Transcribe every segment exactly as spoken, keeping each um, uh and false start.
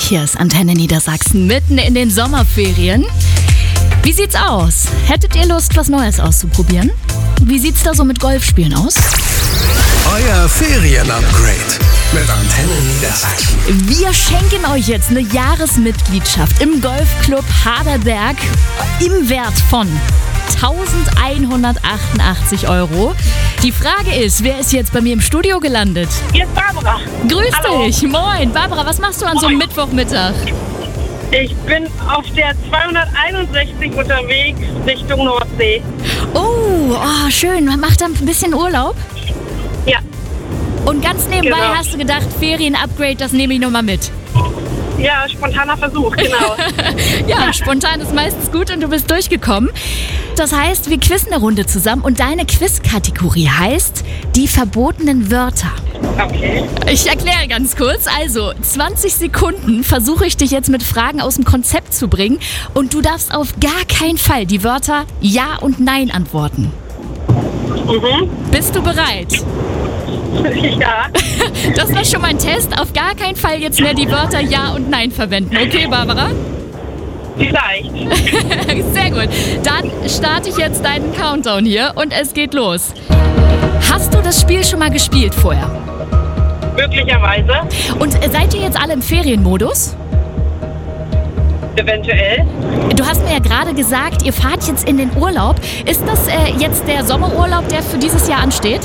Hier ist Antenne Niedersachsen, mitten in den Sommerferien. Wie sieht's aus? Hättet ihr Lust, was Neues auszuprobieren? Wie sieht's da so mit Golfspielen aus? Euer Ferien-Upgrade mit Antenne Niedersachsen. Wir schenken euch jetzt eine Jahresmitgliedschaft im Golfclub Harderberg im Wert von eintausendeinhundertachtundachtzig Euro. Die Frage ist, wer ist jetzt bei mir im Studio gelandet? Hier ist Barbara. Grüß Hallo. dich. Moin. Barbara, was machst du an so einem Moin. Mittwochmittag? Ich bin auf der zweihunderteinundsechzig unterwegs Richtung Nordsee. Oh, oh, schön. Macht da ein bisschen Urlaub? Ja, Und ganz nebenbei Genau. hast du gedacht, Ferien-Upgrade, das nehme ich nochmal mit. ja, spontaner Versuch, genau. Ja, spontan ist meistens gut und du bist durchgekommen. Das heißt, wir quizzen eine Runde zusammen und deine Quizkategorie heißt die verbotenen Wörter. Okay. Ich erkläre ganz kurz. Also, zwanzig Sekunden versuche ich dich jetzt mit Fragen aus dem Konzept zu bringen und du darfst auf gar keinen Fall die Wörter Ja und Nein antworten. Mhm. Bist du bereit? Ja, Das war schon mal ein Test. Auf gar keinen Fall jetzt mehr die Wörter Ja und Nein verwenden. Okay, Barbara? vielleicht. Sehr gut. Dann starte ich jetzt deinen Countdown hier und es geht los. Hast du das Spiel schon mal gespielt vorher? Möglicherweise, Und äh, seid ihr jetzt alle im Ferienmodus? eventuell. Du hast mir ja gerade gesagt, ihr fahrt jetzt in den Urlaub. Ist das äh, jetzt der Sommerurlaub, der für dieses Jahr ansteht?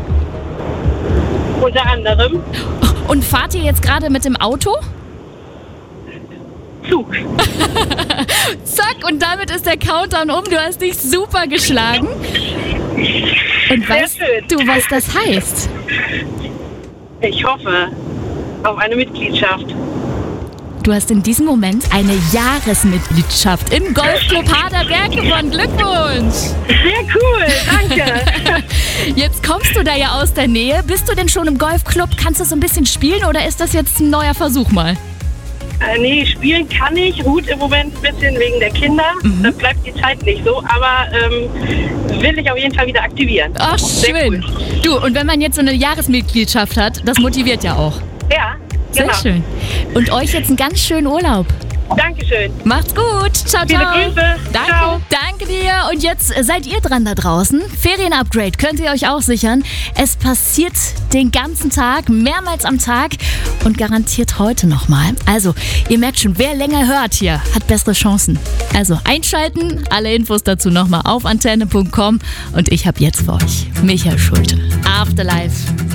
Unter anderem Und fahrt ihr jetzt gerade mit dem Auto? Zug. Zack, und damit ist der Countdown um. Du hast dich super geschlagen. Und Sehr weißt schön. du, was das heißt? Ich hoffe auf eine Mitgliedschaft. Du hast in diesem Moment eine Jahresmitgliedschaft im Golfclub Harderberg gewonnen. Glückwunsch! Sehr cool, danke. Jetzt kommst du da ja aus der Nähe. Bist du denn schon im Golfclub? Kannst du so ein bisschen spielen oder ist das jetzt ein neuer Versuch mal? Äh, nee, spielen kann ich. Gut, im Moment ein bisschen wegen der Kinder. Mhm. Da bleibt die Zeit nicht so. Aber ähm, will ich auf jeden Fall wieder aktivieren. Ach, Sehr schön. cool. Du, und wenn man jetzt so eine Jahresmitgliedschaft hat, das motiviert ja auch. Ja, Sehr genau. schön. Und euch jetzt einen ganz schönen Urlaub. Dankeschön. Macht's gut. Ciao, Viele ciao. Grüße. Danke. Ciao. Danke dir. Und jetzt seid ihr dran da draußen. Ferien-Upgrade könnt ihr euch auch sichern. Es passiert den ganzen Tag, mehrmals am Tag und garantiert heute nochmal. Also, ihr merkt schon, wer länger hört hier, hat bessere Chancen. Also einschalten, alle Infos dazu nochmal auf antenne punkt com und ich habe jetzt für euch Michael Schulte. Afterlife.